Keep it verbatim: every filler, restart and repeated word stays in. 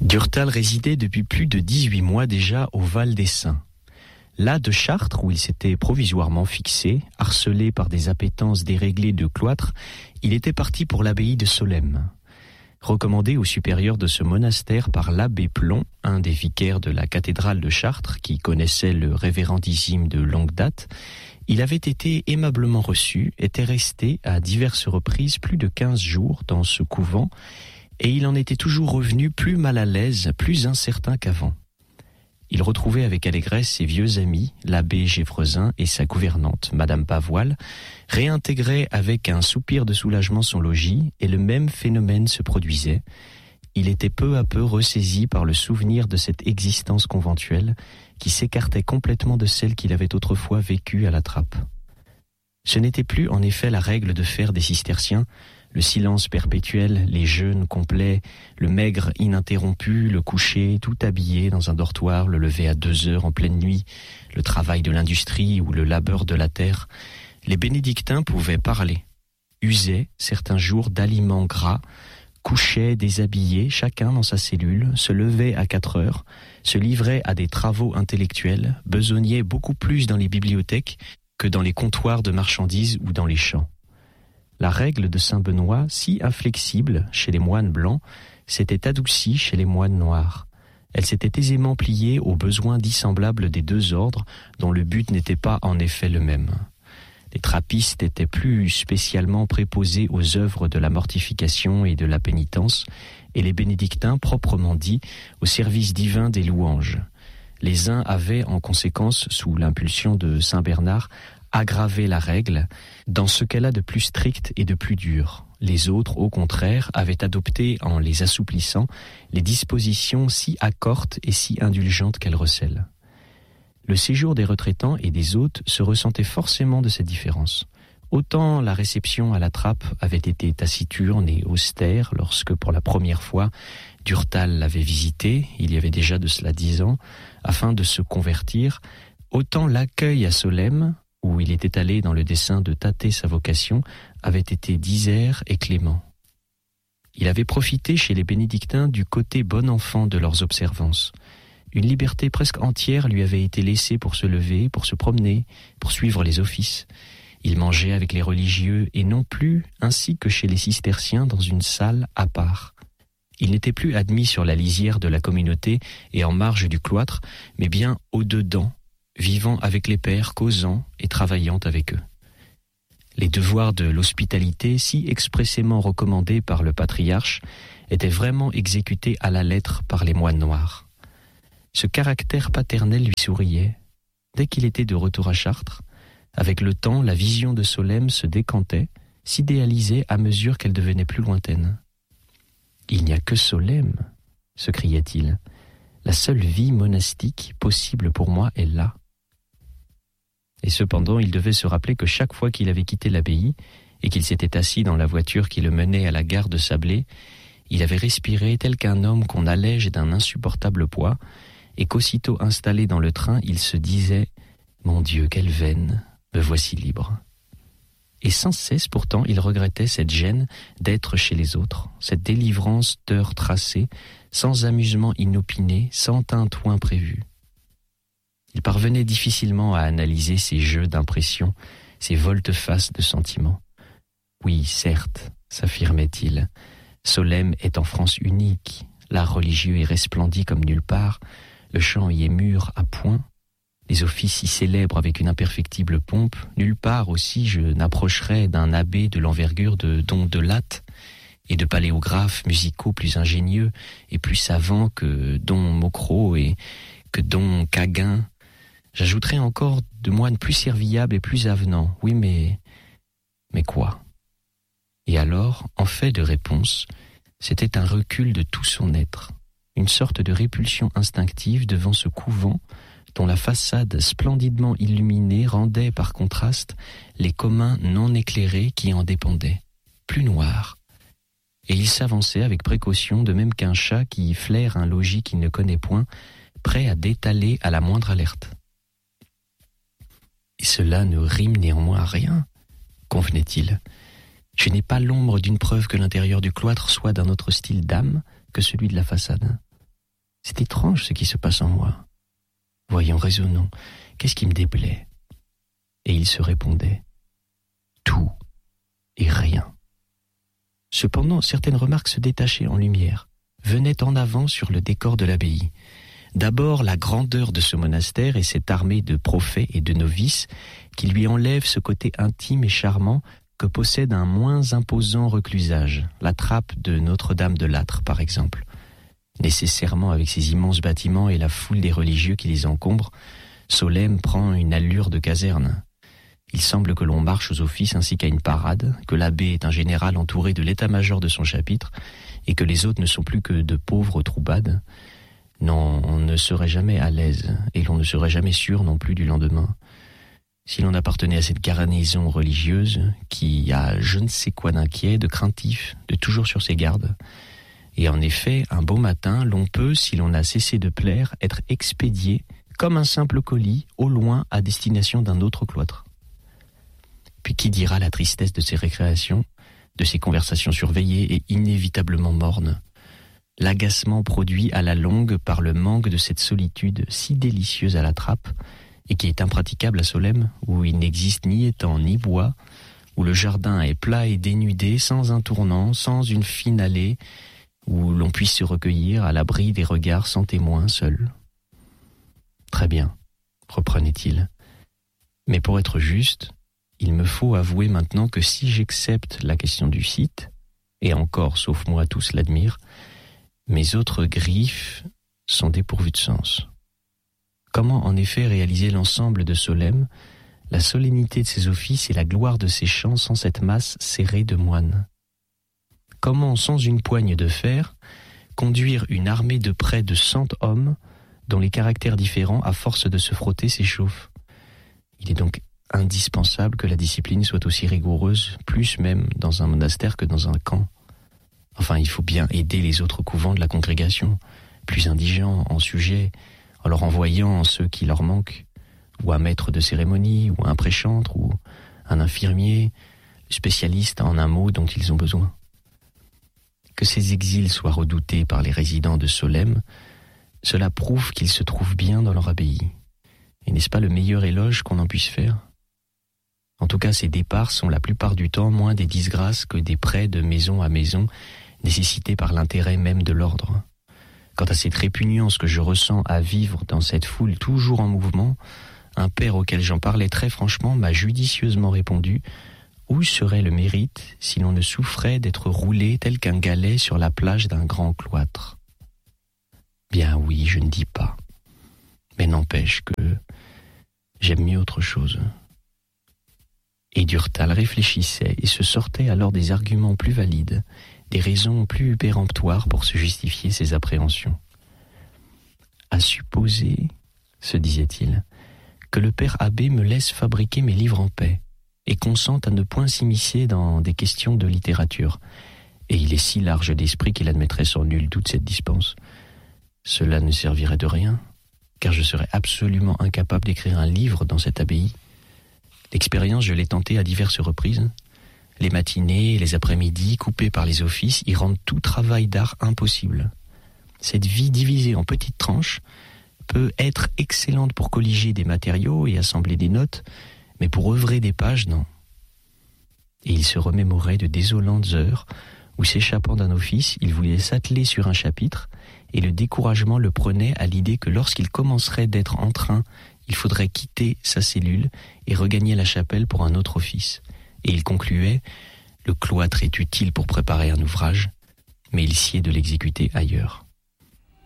Durtal résidait depuis plus de dix-huit mois déjà au Val des Saints. Là de Chartres, où il s'était provisoirement fixé, harcelé par des appétences déréglées de cloître, il était parti pour l'abbaye de Solesmes. Recommandé au supérieur de ce monastère par l'abbé Plon, un des vicaires de la cathédrale de Chartres, qui connaissait le révérendissime de longue date, il avait été aimablement reçu, était resté à diverses reprises plus de quinze jours dans ce couvent, et il en était toujours revenu plus mal à l'aise, plus incertain qu'avant. Il retrouvait avec allégresse ses vieux amis, l'abbé Gévresin et sa gouvernante, madame Pavoile, réintégrait avec un soupir de soulagement son logis, et le même phénomène se produisait. Il était peu à peu ressaisi par le souvenir de cette existence conventuelle qui s'écartait complètement de celle qu'il avait autrefois vécue à la Trappe. Ce n'était plus en effet la règle de fer des cisterciens, le silence perpétuel, les jeûnes complets, le maigre ininterrompu, le coucher, tout habillé dans un dortoir, le lever à deux heures en pleine nuit, le travail de l'industrie ou le labeur de la terre. Les bénédictins pouvaient parler, usaient certains jours d'aliments gras, couchaient déshabillés, chacun dans sa cellule, se levaient à quatre heures, se livraient à des travaux intellectuels, besognaient beaucoup plus dans les bibliothèques que dans les comptoirs de marchandises ou dans les champs. La règle de saint Benoît, si inflexible chez les moines blancs, s'était adoucie chez les moines noirs. Elle s'était aisément pliée aux besoins dissemblables des deux ordres, dont le but n'était pas en effet le même. Les trappistes étaient plus spécialement préposés aux œuvres de la mortification et de la pénitence, et les bénédictins, proprement dit, au service divin des louanges. Les uns avaient, en conséquence, sous l'impulsion de saint Bernard, aggravé la règle dans ce qu'elle a de plus strict et de plus dur. Les autres, au contraire, avaient adopté, en les assouplissant, les dispositions si accortes et si indulgentes qu'elles recèlent. Le séjour des retraitants et des hôtes se ressentait forcément de cette différence. Autant la réception à la Trappe avait été taciturne et austère lorsque, pour la première fois, Durtal l'avait visité, il y avait déjà de cela dix ans, afin de se convertir, autant l'accueil à Solesmes, où il était allé dans le dessein de tâter sa vocation, avait été disert et clément. Il avait profité chez les bénédictins du côté bon enfant de leurs observances. Une liberté presque entière lui avait été laissée pour se lever, pour se promener, pour suivre les offices. Il mangeait avec les religieux et non plus, ainsi que chez les cisterciens, dans une salle à part. Il n'était plus admis sur la lisière de la communauté et en marge du cloître, mais bien au-dedans, vivant avec les pères, causant et travaillant avec eux. Les devoirs de l'hospitalité, si expressément recommandés par le patriarche, étaient vraiment exécutés à la lettre par les moines noirs. Ce caractère paternel lui souriait. Dès qu'il était de retour à Chartres, avec le temps, la vision de Solesmes se décantait, s'idéalisait à mesure qu'elle devenait plus lointaine. « Il n'y a que Solesmes !» se criait-il. « La seule vie monastique possible pour moi est là. » Et cependant, il devait se rappeler que chaque fois qu'il avait quitté l'abbaye et qu'il s'était assis dans la voiture qui le menait à la gare de Sablé, il avait respiré tel qu'un homme qu'on allège d'un insupportable poids, et qu'aussitôt installé dans le train, il se disait « Mon Dieu, quelle veine, me voici libre !» Et sans cesse pourtant, il regrettait cette gêne d'être chez les autres, cette délivrance d'heures tracées, sans amusement inopiné, sans tintouin prévu. Il parvenait difficilement à analyser ces jeux d'impression, ces volte-face de sentiments. Oui, certes, s'affirmait-il, Solesmes est en France unique, l'art religieux est resplendit comme nulle part, le chant y est mûr à point, les offices y célèbrent avec une imperfectible pompe, nulle part aussi je n'approcherai d'un abbé de l'envergure de Don de Latte et de paléographes musicaux plus ingénieux et plus savants que Don Mocro et que Don Caguin. J'ajouterai encore de moines plus serviables et plus avenants. Oui, mais... mais quoi ? Et alors, en fait de réponse, c'était un recul de tout son être, une sorte de répulsion instinctive devant ce couvent dont la façade splendidement illuminée rendait par contraste les communs non éclairés qui en dépendaient, plus noirs. Et il s'avançait avec précaution, de même qu'un chat qui flaire un logis qu'il ne connaît point, prêt à détaler à la moindre alerte. Et cela ne rime néanmoins à rien, convenait-il. Je n'ai pas l'ombre d'une preuve que l'intérieur du cloître soit d'un autre style d'âme que celui de la façade. C'est étrange ce qui se passe en moi. Voyons, raisonnons, qu'est-ce qui me déplaît ? Et il se répondait, tout et rien. Cependant, certaines remarques se détachaient en lumière, venaient en avant sur le décor de l'abbaye. D'abord, la grandeur de ce monastère et cette armée de prophètes et de novices qui lui enlève ce côté intime et charmant que possède un moins imposant reclusage, la trappe de Notre-Dame de Lattre par exemple. Nécessairement avec ses immenses bâtiments et la foule des religieux qui les encombrent, Solesmes prend une allure de caserne. Il semble que l'on marche aux offices ainsi qu'à une parade, que l'abbé est un général entouré de l'état-major de son chapitre et que les autres ne sont plus que de pauvres troubades. Non, on ne serait jamais à l'aise et l'on ne serait jamais sûr non plus du lendemain. Si l'on appartenait à cette garnison religieuse qui a je ne sais quoi d'inquiet, de craintif, de toujours sur ses gardes. Et en effet, un beau matin, l'on peut, si l'on a cessé de plaire, être expédié comme un simple colis au loin à destination d'un autre cloître. Puis qui dira la tristesse de ces récréations, de ces conversations surveillées et inévitablement mornes, l'agacement produit à la longue par le manque de cette solitude si délicieuse à la trappe et qui est impraticable à Solesmes, où il n'existe ni étang ni bois, où le jardin est plat et dénudé, sans un tournant, sans une fine allée, où l'on puisse se recueillir à l'abri des regards sans témoin, seul. Très bien, reprenait-il. Mais pour être juste, il me faut avouer maintenant que si j'accepte la question du site, et encore, sauf moi, tous l'admirent, mes autres griffes sont dépourvues de sens. Comment en effet réaliser l'ensemble de Solesmes, la solennité de ses offices et la gloire de ses chants sans cette masse serrée de moines ? Comment, sans une poigne de fer, conduire une armée de près de cent hommes dont les caractères différents, à force de se frotter, s'échauffent ? Il est donc indispensable que la discipline soit aussi rigoureuse, plus même dans un monastère que dans un camp. Enfin, il faut bien aider les autres couvents de la congrégation, plus indigents en sujet, en leur envoyant ceux qui leur manquent, ou un maître de cérémonie, ou un prêchantre, ou un infirmier, spécialiste en un mot dont ils ont besoin. Que ces exils soient redoutés par les résidents de Solesmes, cela prouve qu'ils se trouvent bien dans leur abbaye. Et n'est-ce pas le meilleur éloge qu'on en puisse faire ? En tout cas, ces départs sont la plupart du temps moins des disgrâces que des prêts de maison à maison, nécessités par l'intérêt même de l'ordre. Quant à cette répugnance que je ressens à vivre dans cette foule toujours en mouvement, un père auquel j'en parlais très franchement m'a judicieusement répondu « Où serait le mérite si l'on ne souffrait d'être roulé tel qu'un galet sur la plage d'un grand cloître ?» Bien oui, je ne dis pas. Mais n'empêche que j'aime mieux autre chose. Et Durtal réfléchissait et se sortait alors des arguments plus valides, des raisons plus péremptoires pour se justifier ses appréhensions. À supposer, se disait-il, que le père abbé me laisse fabriquer mes livres en paix et consente à ne point s'immiscer dans des questions de littérature. Et il est si large d'esprit qu'il admettrait sans nul doute cette dispense. Cela ne servirait de rien, car je serais absolument incapable d'écrire un livre dans cette abbaye. L'expérience, je l'ai tentée à diverses reprises. Les matinées et les après-midi, coupées par les offices, y rendent tout travail d'art impossible. Cette vie divisée en petites tranches peut être excellente pour colliger des matériaux et assembler des notes, mais pour œuvrer des pages, non. Et il se remémorait de désolantes heures où, s'échappant d'un office, il voulait s'atteler sur un chapitre, et le découragement le prenait à l'idée que lorsqu'il commencerait d'être en train, il faudrait quitter sa cellule et regagner la chapelle pour un autre office. Et il concluait « Le cloître est utile pour préparer un ouvrage, mais il sied de l'exécuter ailleurs. »